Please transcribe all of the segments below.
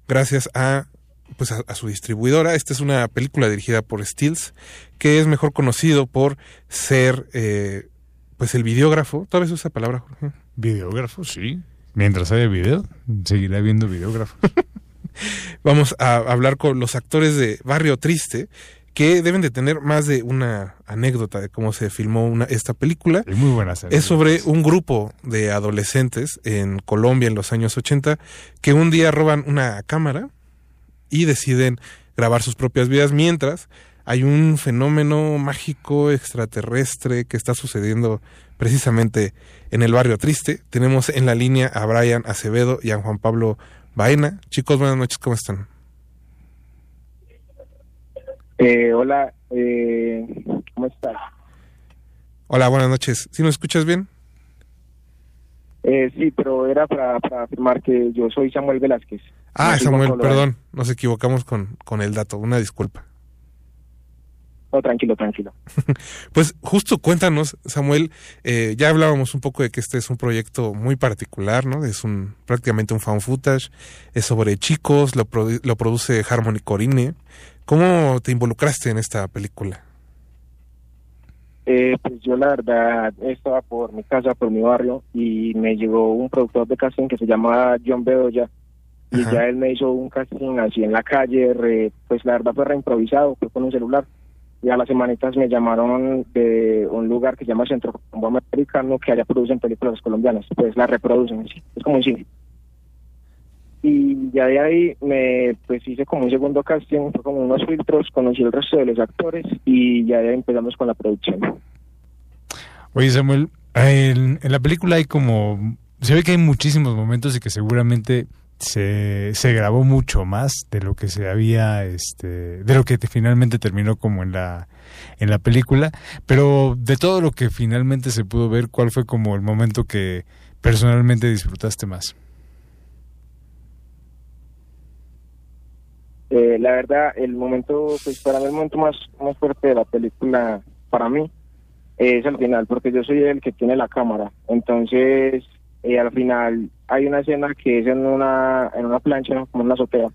gracias a su distribuidora. Esta es una película dirigida por Stills, que es mejor conocido por ser el videógrafo. ¿Todavía se usa esa palabra, Jorge? Videógrafo, sí. Mientras haya video, seguirá viendo videógrafo. Vamos a hablar con los actores de Barrio Triste, que deben de tener más de una anécdota de cómo se filmó esta película. Es muy buena serie. Es sobre un grupo de adolescentes en Colombia en los años 80 que un día roban una cámara y deciden grabar sus propias vidas mientras hay un fenómeno mágico extraterrestre que está sucediendo precisamente en el Barrio Triste. Tenemos en la línea a Brian Acevedo y a Juan Pablo Baena. Chicos, buenas noches, ¿cómo están? Hola, ¿cómo estás? Hola, buenas noches. ¿Sí nos escuchas bien? Sí, pero era para afirmar que yo soy Samuel Velázquez. Ah, Samuel, perdón, nos equivocamos con el dato, una disculpa. No, tranquilo. Pues justo cuéntanos, Samuel, ya hablábamos un poco de que este es un proyecto muy particular, ¿no? Es prácticamente un found footage, es sobre chicos, lo produce Harmony Korine. ¿Cómo te involucraste en esta película? Pues yo la verdad estaba por mi casa, por mi barrio, y me llegó un productor de casting que se llama John Bedoya, y Ajá. ya él me hizo un casting así en la calle, pues la verdad fue reimprovisado, fue con un celular. Y a las semanitas me llamaron de un lugar que se llama Centro Americano, que allá producen películas colombianas, pues las reproducen, sí, es como un cine. Y ya de ahí pues hice como un segundo casting, fue como unos filtros, conocí el resto de los actores y ya de ahí empezamos con la producción. Oye, Samuel, en la película se ve que hay muchísimos momentos y que seguramente se grabó mucho más de lo que se había, de lo que finalmente terminó como en la película, pero de todo lo que finalmente se pudo ver, ¿cuál fue como el momento que personalmente disfrutaste más? La verdad, para mí el momento más fuerte de la película, para mí, es al final, porque yo soy el que tiene la cámara. Entonces, al final hay una escena que es en una plancha, como en una azotea.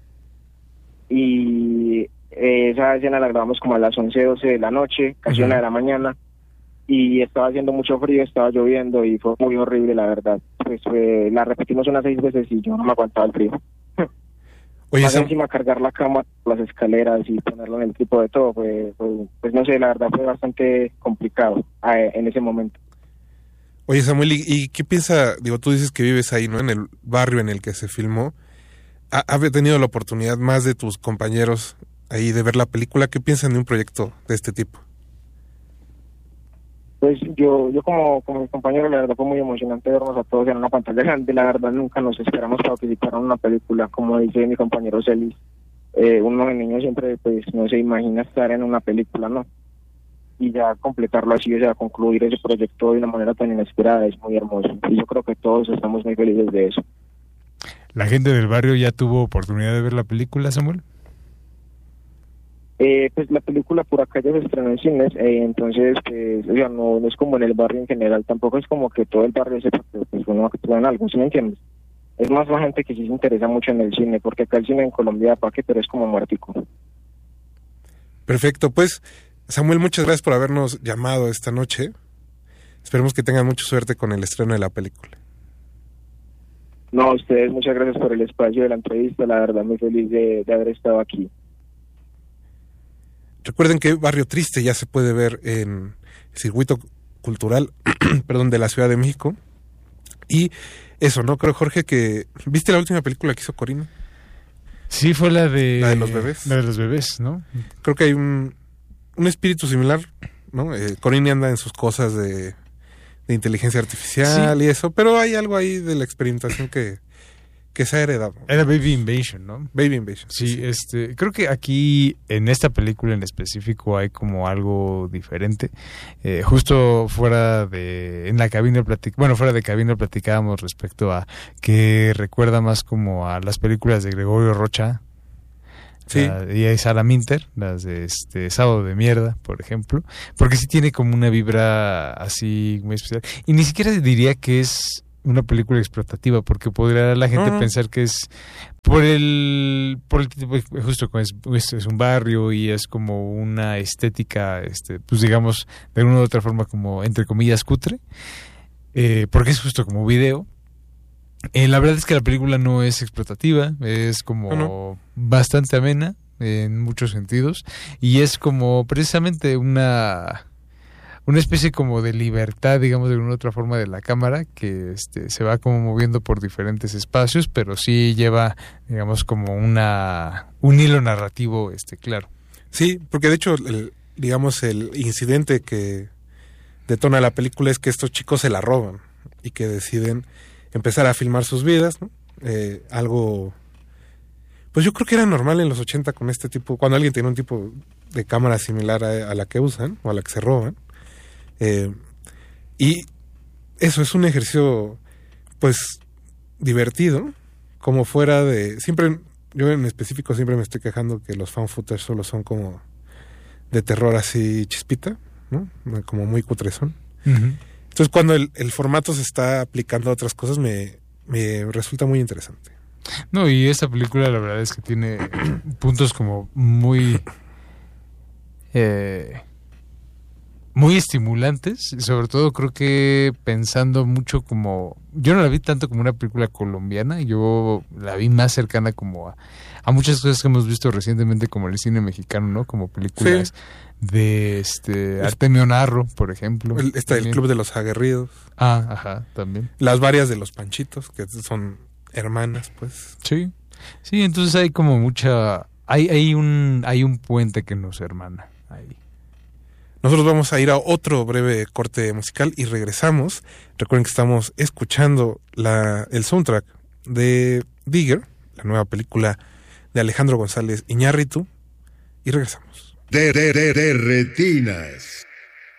Y esa escena la grabamos como a las 11, 12 de la noche, casi 1 de la mañana. Y estaba haciendo mucho frío, estaba lloviendo y fue muy horrible, la verdad. Pues la repetimos unas 6 veces y yo no me aguantaba el frío. Oye, más encima cargar la cámara, las escaleras y ponerlo en el tipo de todo, pues no sé, la verdad fue bastante complicado en ese momento. Oye, Samuel, ¿y qué piensa? Digo, tú dices que vives ahí, ¿no? En el barrio en el que se filmó. ¿Ha tenido la oportunidad más de tus compañeros ahí de ver la película? ¿Qué piensan de un proyecto de este tipo? Pues yo como mi compañero, la verdad fue muy emocionante vernos a todos en una pantalla grande. La verdad nunca nos esperamos participar en una película, como dice mi compañero Celis. Uno de niño siempre pues no se imagina estar en una película, ¿no? Y ya completarlo así, o sea, concluir ese proyecto de una manera tan inesperada es muy hermoso. Y yo creo que todos estamos muy felices de eso. ¿La gente del barrio ya tuvo oportunidad de ver la película, Samuel? Pues la película por acá ya se estrenó en cines, entonces pues, o sea, no es como en el barrio en general, tampoco es como que todo el barrio sepa que pues uno actúa en algo, ¿sí me entiendes? Es más la gente que sí se interesa mucho en el cine, porque acá el cine en Colombia, ¿para qué? Pero es como muertico. Perfecto, pues Samuel, muchas gracias por habernos llamado esta noche. Esperemos que tengan mucha suerte con el estreno de la película. No, a ustedes muchas gracias por el espacio de la entrevista, la verdad muy feliz de haber estado aquí. Recuerden que Barrio Triste ya se puede ver en el circuito cultural de la Ciudad de México. Y eso, ¿no? Creo, Jorge, que... ¿Viste la última película que hizo Korine? Sí, fue la de los bebés. La de los bebés, ¿no? Creo que hay un espíritu similar, ¿no? Korine anda en sus cosas de inteligencia artificial, sí, y eso, pero hay algo ahí de la experimentación que se ha heredado. Era Baby Invasion, ¿no? Baby Invasion. Sí, creo que aquí, en esta película en específico, hay como algo diferente. Justo fuera de cabina platicábamos respecto a que recuerda más como a las películas de Gregorio Rocha. Sí. Y a Sara Minter, las de Sábado de Mierda, por ejemplo, porque sí tiene como una vibra así muy especial. Y ni siquiera diría que es una película explotativa, porque podría la gente pensar que es por el tipo, justo como es un barrio y es como una estética, pues digamos, de alguna u otra forma como, entre comillas, cutre, porque es justo como video. La verdad es que la película no es explotativa, es como bastante amena en muchos sentidos, y es como precisamente una especie como de libertad, digamos, de alguna otra forma de la cámara, que se va como moviendo por diferentes espacios, pero sí lleva, digamos, como un hilo narrativo, claro. Sí, porque de hecho, digamos, el incidente que detona la película es que estos chicos se la roban y que deciden empezar a filmar sus vidas, ¿no? Algo, pues yo creo que era normal en los 80 con este tipo, cuando alguien tiene un tipo de cámara similar a la que usan o a la que se roban. Y eso es un ejercicio, pues, divertido, como fuera de... Siempre, yo en específico siempre me estoy quejando que los fan footage solo son como de terror así chispita, ¿no? Como muy cutrezón. Uh-huh. Entonces, cuando el formato se está aplicando a otras cosas, me resulta muy interesante. No, y esta película la verdad es que tiene puntos como muy estimulantes, sobre todo creo que pensando mucho como... Yo no la vi tanto como una película colombiana, yo la vi más cercana como a muchas cosas que hemos visto recientemente como el cine mexicano, ¿no? Como películas de Artemio Narro, por ejemplo. El Club de los Aguerridos. Ah, ajá, también. Las varias de los Panchitos, que son hermanas, pues. Sí, sí, entonces hay como mucha... Hay un puente que nos hermana ahí. Nosotros vamos a ir a otro breve corte musical y regresamos. Recuerden que estamos escuchando el soundtrack de Digger, la nueva película de Alejandro González Iñárritu, y regresamos. De retinas.